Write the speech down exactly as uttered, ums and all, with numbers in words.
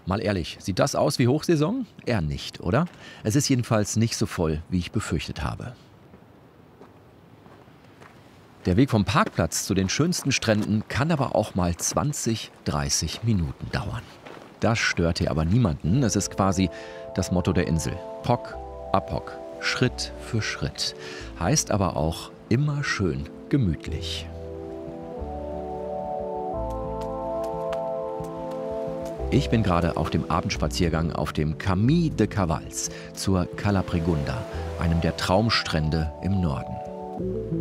Mal ehrlich, sieht das aus wie Hochsaison? Eher nicht, oder? Es ist jedenfalls nicht so voll, wie ich befürchtet habe. Der Weg vom Parkplatz zu den schönsten Stränden kann aber auch mal zwanzig, dreißig Minuten dauern. Das stört hier aber niemanden. Es ist quasi das Motto der Insel. Pock, apock, Schritt für Schritt. Heißt aber auch immer schön gemütlich. Ich bin gerade auf dem Abendspaziergang auf dem Camí de Cavals zur Cala Pregunda, einem der Traumstrände im Norden.